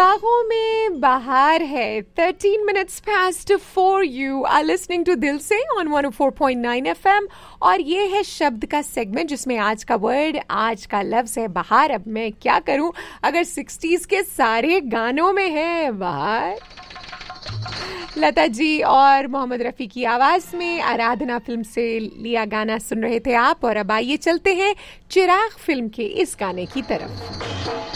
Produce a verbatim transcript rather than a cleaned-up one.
बाहों में बाहर है। Thirteen minutes past four you are listening to दिल से on one O four point nine F M और ये है शब्द का सेगमेंट जिसमें आज का वर्ड, आज का लफ्ज है बाहर। अब मैं क्या करूं अगर सिक्सटीज के सारे गानों में है बाहर। लता जी और मोहम्मद रफ़ी की आवाज में आराधना फिल्म से लिया गाना सुन रहे थे आप। और अब आइए चलते हैं चिराग फिल्म के इस गाने की तरफ।